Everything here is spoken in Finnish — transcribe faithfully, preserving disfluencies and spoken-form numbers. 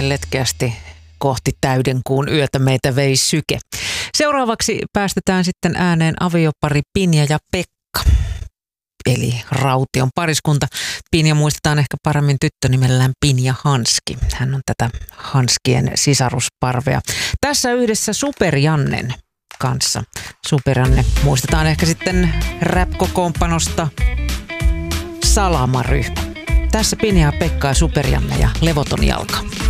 näin letkeästi kohti täyden kuun yötä meitä vei syke. Seuraavaksi päästetään sitten ääneen aviopari Pinja ja Pekka, eli Raution pariskunta. Pinja muistetaan ehkä paremmin tyttönimellään Pinja Hanski. Hän on tätä Hanskien sisarusparvea. Tässä yhdessä Super-Jannen kanssa. Super-Janne muistetaan ehkä sitten rap-kokoonpanosta Salama-ryhmä. Tässä Pinja ja Pekka ja Super-Janne ja Levoton jalka.